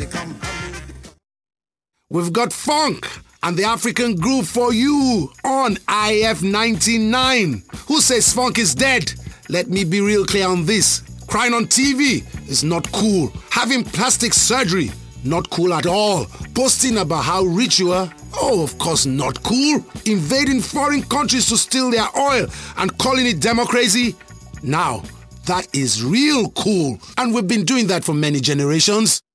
We've got funk and the African groove for you on IF 99. Who says funk is dead? Let me be real clear on this. Crying on TV is not cool. Having plastic surgery, not cool at all. Posting about how rich you are, oh, of course not cool. Invading foreign countries to steal their oil and calling it democracy, now that is real cool. And we've been doing that for many generations.